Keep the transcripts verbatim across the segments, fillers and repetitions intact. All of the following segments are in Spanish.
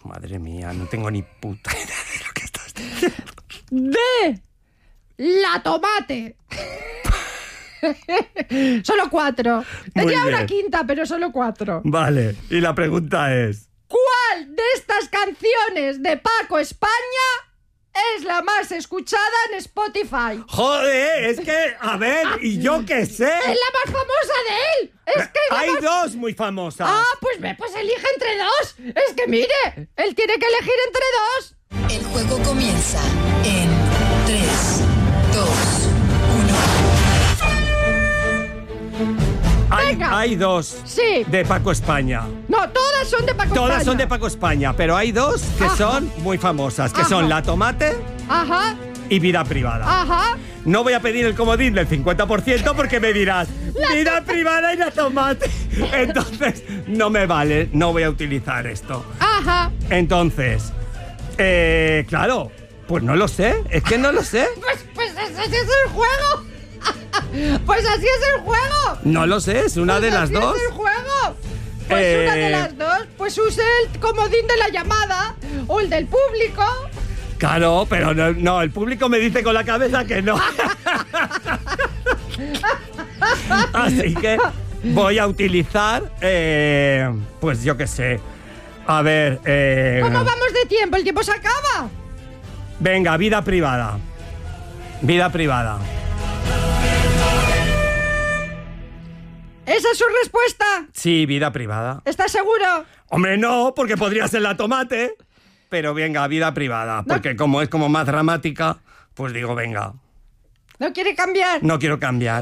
Madre mía, no tengo ni puta idea de lo que estás diciendo. D. La tomate. Solo cuatro. Tenía una quinta, pero solo cuatro. Vale, y la pregunta es... ¿Cuál de estas canciones de Paco España es la más escuchada en Spotify? Joder, es que, a ver, y yo qué sé. Es la más famosa de él. Es que es la Hay más... dos muy famosas. Ah, pues ve, pues elige entre dos. Es que mire, él tiene que elegir entre dos. El juego comienza en tres, dos, uno. Hay, Venga. hay dos Sí. de Paco España. No, todas son de Paco Todas España. son de Paco España, pero hay dos que Ajá. son muy famosas, que Ajá. son La Tomate Ajá, y Vida Privada. ajá. No voy a pedir el comodín del cincuenta por ciento porque me dirás Vida Privada y La Tomate. Entonces, no me vale, no voy a utilizar esto. Ajá. Entonces, eh, claro, pues no lo sé, es que no lo sé. Pues, pues así es el juego. Pues así es el juego. No lo sé, es una Pues de las así dos. es el juego. Pues Eh, una de las dos. Pues use el comodín de la llamada o el del público. Claro, pero no, no, el público me dice con la cabeza que no. Así que voy a utilizar, eh, pues yo qué sé. A ver, eh, ¿Cómo vamos de tiempo? ¿El tiempo se acaba? venga, Vida Privada. Vida Privada. ¿Esa es su respuesta? Sí, Vida Privada. ¿Estás seguro? Hombre, no, porque podría ser La Tomate. Pero venga, Vida Privada. Porque como es como más dramática, pues digo, venga, ¿No quiere cambiar? no quiero cambiar.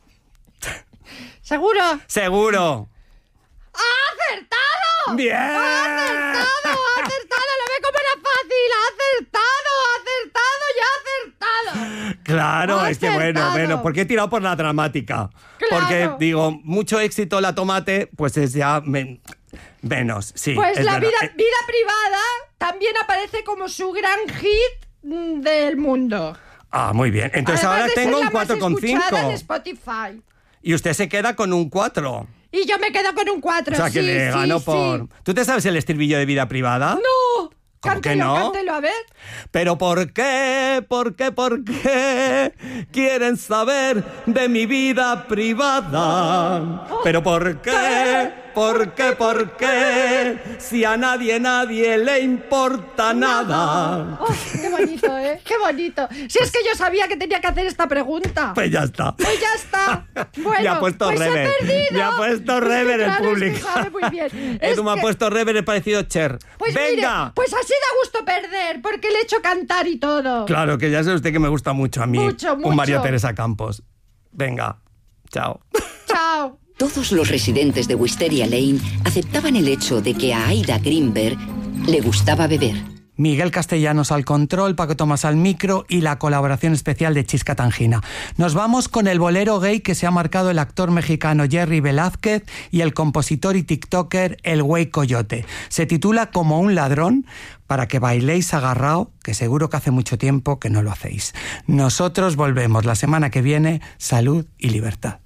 ¿Seguro? ¡Seguro! ¡Ha acertado! ¡Bien! ¡Ha acertado! ¡Ha acertado! ¡Lo ve como era fácil! ¡Ha acertado! ¡Ha acertado! ¡Ya ha acertado! Claro, Ha es que bueno, acertado. bueno, porque he tirado por la dramática. Claro. Porque digo, mucho éxito La Tomate, pues es ya men- menos, sí. Pues es la verdad. vida, Eh, vida privada también aparece como su gran hit mm, del mundo. Ah, muy bien. Entonces Además ahora de ser tengo la un más cuatro coma cinco. escuchada en Spotify. Y usted se queda con un cuatro. Y yo me quedo con un cuatro. O sea, que sí, le sí, gano sí. por... ¿Tú te sabes el estribillo de Vida Privada? ¡No! ¿Cómo que Cántelo, no? cántelo, a ver. Pero ¿por qué? ¿Por qué? ¿Por qué? Quieren saber de mi vida privada. Pero ¿por qué? ¿Por qué? ¿Por qué? Si a nadie, nadie le importa nada. Oh, qué bonito, ¿eh? Qué bonito. Si es que yo sabía que tenía que hacer esta pregunta. Pues ya está. Pues ya está. Bueno, Me ha puesto pues rever. he perdido. Me ha puesto Es que rever el claro, público. Es que sabe muy bien. Es Edu me ha que- puesto rever, he parecido Cher. Pues ¡Venga! mire, pues así da gusto perder, porque le he hecho cantar y todo. Claro, que ya sabe usted que me gusta mucho a mí. Mucho, mucho. Un María Teresa Campos. Venga, chao. Chao. Todos los residentes de Wisteria Lane aceptaban el hecho de que a Aida Greenberg le gustaba beber. Miguel Castellanos al control, Paco Tomás al micro y la colaboración especial de Chisca Tangina. Nos vamos con el bolero gay que se ha marcado el actor mexicano Jerry Velázquez y el compositor y tiktoker El Güey Coyote. Se titula Como un ladrón, para que bailéis agarrao, que seguro que hace mucho tiempo que no lo hacéis. Nosotros volvemos la semana que viene. Salud y libertad.